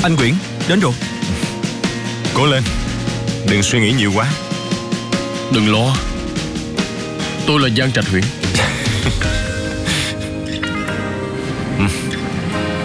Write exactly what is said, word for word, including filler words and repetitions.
Anh Quyển, đến rồi. Cố lên, đừng suy nghĩ nhiều quá. Đừng lo, tôi là Giang Trạch Huyễn.